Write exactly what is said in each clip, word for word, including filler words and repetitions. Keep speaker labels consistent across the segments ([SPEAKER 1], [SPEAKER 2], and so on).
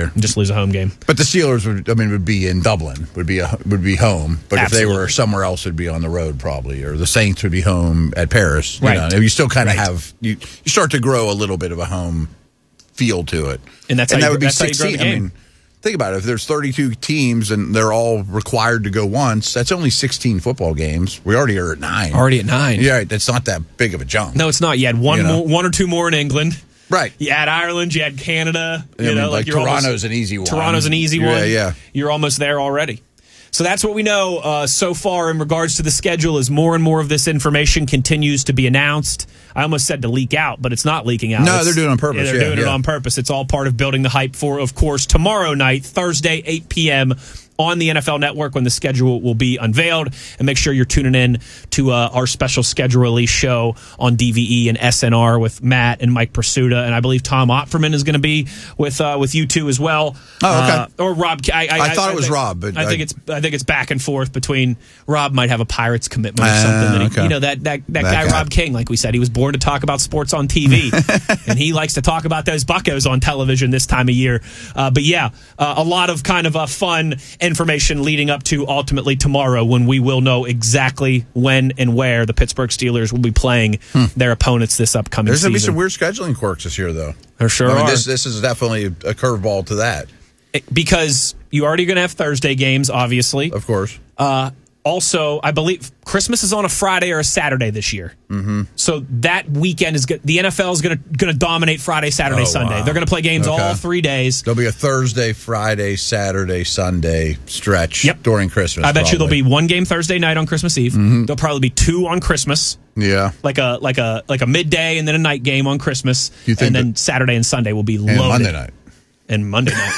[SPEAKER 1] there.
[SPEAKER 2] Just lose a home game.
[SPEAKER 1] But the Steelers would, I mean, would be in Dublin, would be a, would be home. But Absolutely. If they were somewhere else, it'd be on the road probably. Or the Saints would be home at Paris. You
[SPEAKER 2] right.
[SPEAKER 1] know, you still kind of
[SPEAKER 2] right.
[SPEAKER 1] have you, you start to grow a little bit of a home feel to it.
[SPEAKER 2] And that's
[SPEAKER 1] and
[SPEAKER 2] how
[SPEAKER 1] that
[SPEAKER 2] you,
[SPEAKER 1] would be
[SPEAKER 2] that's
[SPEAKER 1] sixteen.
[SPEAKER 2] How you grow the game.
[SPEAKER 1] I mean, think about it. If there's thirty-two teams and they're all required to go once, that's only sixteen football games. We already are at nine.
[SPEAKER 2] Already at nine.
[SPEAKER 1] Yeah, right. That's not that big of a jump.
[SPEAKER 2] No, it's not. You had one,
[SPEAKER 1] you know?
[SPEAKER 2] more, one or two more in England.
[SPEAKER 1] Right.
[SPEAKER 2] You had Ireland, you had Canada. You
[SPEAKER 1] I mean,
[SPEAKER 2] know,
[SPEAKER 1] like,
[SPEAKER 2] like you're
[SPEAKER 1] Toronto's
[SPEAKER 2] almost,
[SPEAKER 1] an easy one.
[SPEAKER 2] Toronto's an easy
[SPEAKER 1] yeah,
[SPEAKER 2] one.
[SPEAKER 1] Yeah,
[SPEAKER 2] You're almost there already. So that's what we know uh, so far in regards to the schedule as more and more of this information continues to be announced. I almost said to leak out, but it's not leaking out.
[SPEAKER 1] No,
[SPEAKER 2] it's,
[SPEAKER 1] they're doing it on purpose.
[SPEAKER 2] Yeah, they're
[SPEAKER 1] yeah,
[SPEAKER 2] doing
[SPEAKER 1] yeah.
[SPEAKER 2] it on purpose. It's all part of building the hype for, of course, tomorrow night, Thursday, eight p.m., on the N F L Network when the schedule will be unveiled. And make sure you're tuning in to uh, our special schedule release show on D V E and S N R with Matt and Mike Pursuta. And I believe Tom Opferman is going to be with uh, with you two as well.
[SPEAKER 1] Oh, okay.
[SPEAKER 2] Uh, or Rob. I, I,
[SPEAKER 1] I thought
[SPEAKER 2] I,
[SPEAKER 1] it was
[SPEAKER 2] think,
[SPEAKER 1] Rob. But
[SPEAKER 2] I think
[SPEAKER 1] I,
[SPEAKER 2] it's I think it's back and forth between Rob might have a Pirates commitment or
[SPEAKER 1] uh,
[SPEAKER 2] something. That he,
[SPEAKER 1] okay.
[SPEAKER 2] You know, that, that, that, that guy,
[SPEAKER 1] guy,
[SPEAKER 2] Rob King, like we said, he was born to talk about sports on T V. And he likes to talk about those Buccos on television this time of year. Uh, but yeah, uh, a lot of kind of uh, fun information leading up to ultimately tomorrow when we will know exactly when and where the Pittsburgh Steelers will be playing hmm. their opponents this upcoming
[SPEAKER 1] There's
[SPEAKER 2] season.
[SPEAKER 1] There's going to be some weird scheduling quirks this year, though.
[SPEAKER 2] There sure
[SPEAKER 1] I mean,
[SPEAKER 2] are.
[SPEAKER 1] This, this is definitely a curveball to that.
[SPEAKER 2] Because you're already going to have Thursday games, obviously.
[SPEAKER 1] Of course.
[SPEAKER 2] Uh, also, I believe Christmas is on a Friday or a Saturday this year.
[SPEAKER 1] Mm-hmm.
[SPEAKER 2] So that weekend is good. The N F L is going to going to dominate Friday, Saturday,
[SPEAKER 1] oh,
[SPEAKER 2] Sunday.
[SPEAKER 1] Wow.
[SPEAKER 2] They're going to play games
[SPEAKER 1] okay.
[SPEAKER 2] all three days.
[SPEAKER 1] There'll be a Thursday, Friday, Saturday, Sunday stretch
[SPEAKER 2] yep.
[SPEAKER 1] during Christmas.
[SPEAKER 2] I bet
[SPEAKER 1] probably.
[SPEAKER 2] you there'll be one game Thursday night on Christmas Eve.
[SPEAKER 1] Mm-hmm.
[SPEAKER 2] There'll probably be two on Christmas.
[SPEAKER 1] Yeah,
[SPEAKER 2] like a like a like a midday and then a night game on Christmas,
[SPEAKER 1] you think
[SPEAKER 2] and then Saturday and Sunday will be
[SPEAKER 1] and
[SPEAKER 2] loaded.
[SPEAKER 1] Monday night
[SPEAKER 2] and Monday night.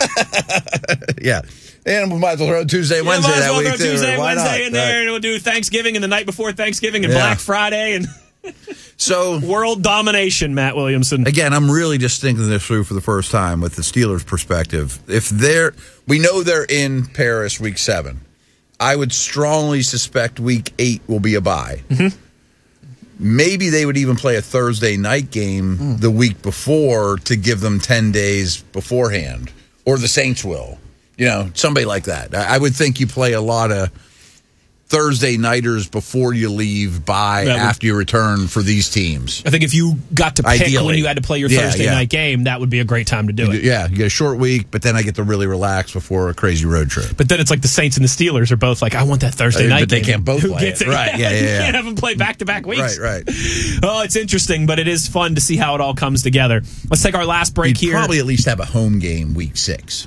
[SPEAKER 1] yeah. And we might as well throw Tuesday,
[SPEAKER 2] yeah,
[SPEAKER 1] Wednesday
[SPEAKER 2] might as
[SPEAKER 1] that
[SPEAKER 2] well
[SPEAKER 1] week,
[SPEAKER 2] throw
[SPEAKER 1] too.
[SPEAKER 2] Tuesday,
[SPEAKER 1] Why
[SPEAKER 2] Wednesday
[SPEAKER 1] not?
[SPEAKER 2] in there,
[SPEAKER 1] right.
[SPEAKER 2] and we'll do Thanksgiving and the night before Thanksgiving and
[SPEAKER 1] yeah.
[SPEAKER 2] Black Friday and
[SPEAKER 1] so
[SPEAKER 2] world domination, Matt Williamson.
[SPEAKER 1] Again, I'm really just thinking this through for the first time with the Steelers' perspective. If they're, we know they're in Paris week seven. I would strongly suspect week eight will be a bye.
[SPEAKER 2] Mm-hmm.
[SPEAKER 1] Maybe they would even play a Thursday night game mm. the week before to give them ten days beforehand. Or the Saints will. You know, somebody like that. I would think you play a lot of Thursday nighters before you leave by
[SPEAKER 2] would,
[SPEAKER 1] after you return for these teams.
[SPEAKER 2] I think if you got to pick
[SPEAKER 1] Ideally.
[SPEAKER 2] when you had to play your
[SPEAKER 1] yeah,
[SPEAKER 2] Thursday
[SPEAKER 1] yeah.
[SPEAKER 2] night game, that would be a great time to do
[SPEAKER 1] you
[SPEAKER 2] it.
[SPEAKER 1] Do, yeah, you get a short week, but then I get to really relax before a crazy road trip.
[SPEAKER 2] But then it's like the Saints and the Steelers are both like, I want that Thursday
[SPEAKER 1] uh,
[SPEAKER 2] night
[SPEAKER 1] but
[SPEAKER 2] game.
[SPEAKER 1] But they can't both
[SPEAKER 2] Who
[SPEAKER 1] play
[SPEAKER 2] gets
[SPEAKER 1] it.
[SPEAKER 2] it?
[SPEAKER 1] Right, yeah, yeah,
[SPEAKER 2] You
[SPEAKER 1] yeah.
[SPEAKER 2] can't have them play back-to-back weeks.
[SPEAKER 1] Right, right.
[SPEAKER 2] Oh, it's interesting, but it is fun to see how it all comes together. Let's take our last break
[SPEAKER 1] You'd
[SPEAKER 2] here.
[SPEAKER 1] probably at least have a home game week six.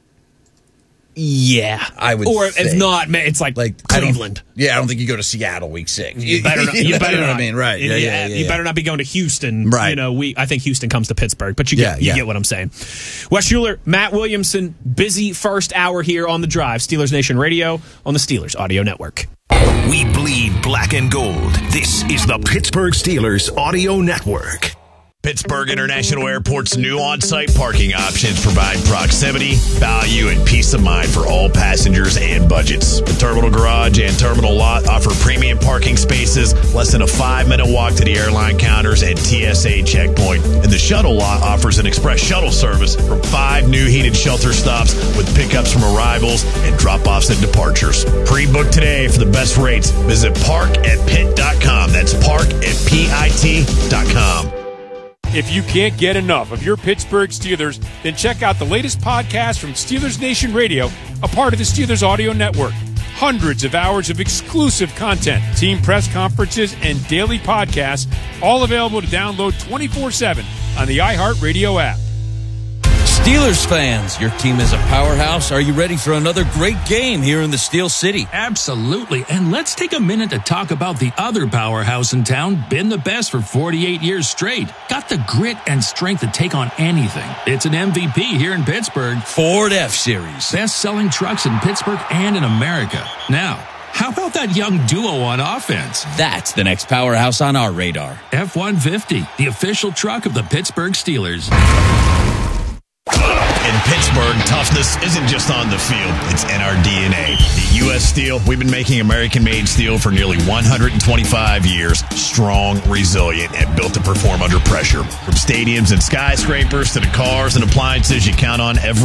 [SPEAKER 2] Yeah,
[SPEAKER 1] I would.
[SPEAKER 2] Or
[SPEAKER 1] think.
[SPEAKER 2] if not, man, it's like, like Cleveland.
[SPEAKER 1] I yeah, I don't think you go to Seattle week six.
[SPEAKER 2] You better not. You better
[SPEAKER 1] you know
[SPEAKER 2] not.
[SPEAKER 1] what I mean, right? Yeah,
[SPEAKER 2] yeah,
[SPEAKER 1] yeah, yeah,
[SPEAKER 2] You
[SPEAKER 1] yeah.
[SPEAKER 2] better not be going to Houston.
[SPEAKER 1] Right.
[SPEAKER 2] You know, we. I think Houston comes to Pittsburgh, but you get
[SPEAKER 1] Yeah,
[SPEAKER 2] you
[SPEAKER 1] yeah.
[SPEAKER 2] get what I'm saying. Wes Schuler, Matt Williamson, busy first hour here on the Drive. Steelers Nation Radio on the Steelers Audio Network.
[SPEAKER 3] We bleed black and gold. This is the Pittsburgh Steelers Audio Network. Pittsburgh International Airport's new on-site parking options provide proximity, value, and peace of mind for all passengers and budgets. The Terminal Garage and Terminal Lot offer premium parking spaces, less than a five-minute walk to the airline counters and T S A checkpoint. And the Shuttle Lot offers an express shuttle service from five new heated shelter stops with pickups from arrivals and drop-offs and departures. Pre-book today for the best rates. Visit park at pitt dot com. That's park at pitt dot com.
[SPEAKER 4] If you can't get enough of your Pittsburgh Steelers, then check out the latest podcast from Steelers Nation Radio, a part of the Steelers Audio Network. Hundreds of hours of exclusive content, team press conferences, and daily podcasts, all available to download twenty-four seven on the iHeartRadio app.
[SPEAKER 5] Steelers fans, your team is a powerhouse. Are you ready for another great game here in the Steel City?
[SPEAKER 6] Absolutely. And let's take a minute to talk about the other powerhouse in town, been the best for forty-eight years straight. Got the grit and strength to take on anything. It's an M V P here in Pittsburgh.
[SPEAKER 5] Ford F-Series.
[SPEAKER 6] Best-selling trucks in Pittsburgh and in America. Now, how about that young duo on offense?
[SPEAKER 5] That's the next powerhouse on our radar.
[SPEAKER 6] F one fifty, the official truck of the Pittsburgh Steelers.
[SPEAKER 3] In Pittsburgh, toughness isn't just on the field, it's in our D N A. At U S Steel, we've been making American-made steel for nearly one hundred twenty-five years. Strong, resilient, and built to perform under pressure. From stadiums and skyscrapers to the cars and appliances you count on every